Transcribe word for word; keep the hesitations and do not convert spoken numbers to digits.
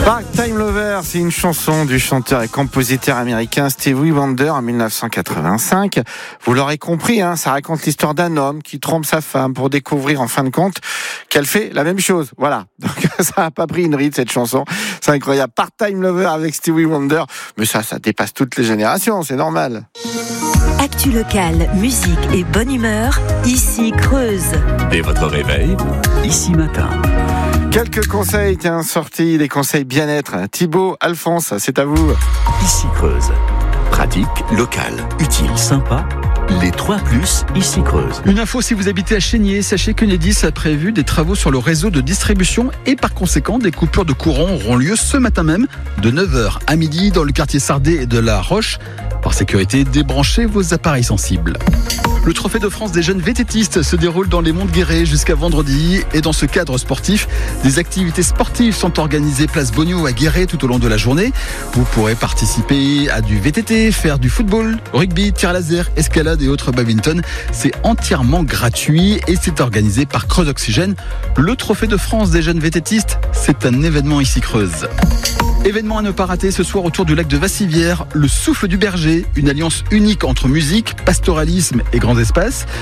Part-Time Lover, c'est une chanson du chanteur et compositeur américain Stevie Wonder en dix-neuf cent quatre-vingt-cinq. Vous l'aurez compris, hein, ça raconte l'histoire d'un homme qui trompe sa femme pour découvrir en fin de compte qu'elle fait la même chose. Voilà, donc ça n'a pas pris une ride cette chanson. C'est incroyable. Part-Time Lover avec Stevie Wonder, mais ça, ça dépasse toutes les générations, c'est normal. Actu locale, musique et bonne humeur, ici Creuse. Dès votre réveil, ici matin. Quelques conseils, tiens, sortis, des conseils bien-être. Thibaut, Alphonse, c'est à vous. Ici Creuse. Pratique, local, utile, sympa. Les trois plus, ici Creuse. Une info, si vous habitez à Chénier, sachez qu'Enedis a prévu des travaux sur le réseau de distribution et par conséquent, des coupures de courant auront lieu ce matin même de neuf heures à midi dans le quartier Sardé et de la Roche. Par sécurité, débranchez vos appareils sensibles. Le trophée de France des jeunes vététistes se déroule dans les Monts de Guéret jusqu'à vendredi. Et dans ce cadre sportif, des activités sportives sont organisées place Bogno à Guéret tout au long de la journée. Vous pourrez participer à du V T T, faire du football, rugby, tir laser, escalade et autres badminton. C'est entièrement gratuit et c'est organisé par Creuse Oxygène. Le trophée de France des jeunes vététistes, c'est un événement ici Creuse. Événement à ne pas rater ce soir autour du lac de Vassivière, le Souffle du Berger, une alliance unique entre musique, pastoralisme et grands espaces.